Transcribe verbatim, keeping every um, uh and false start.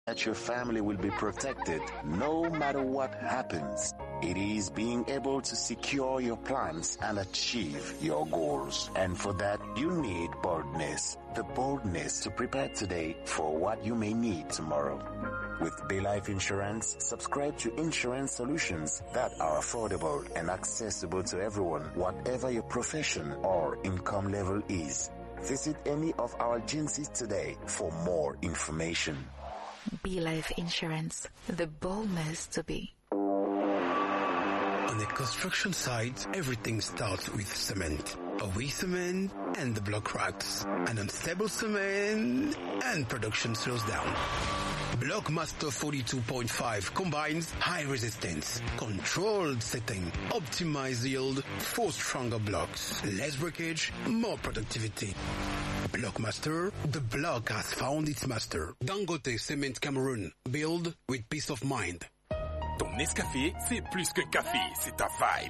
that your family will be protected no matter what happens. It is being able to secure your plans and achieve your goals. And for that, you need boldness. The boldness to prepare today for what you may need tomorrow. With BayLife Insurance, subscribe to insurance solutions that are affordable and accessible to everyone, whatever your profession or income level is. Visit any of our agencies today for more information. BayLife Insurance, the boldness to be. On a construction site, everything starts with cement. A weak cement and the block cracks. An unstable cement and production slows down. Blockmaster forty-two point five combines high resistance, controlled setting, optimized yield for stronger blocks, less breakage, more productivity. Blockmaster, the block has found its master. Dangote Cement Cameroon, build with peace of mind. Ton Nescafé, c'est plus qu'un café, c'est ta vibe.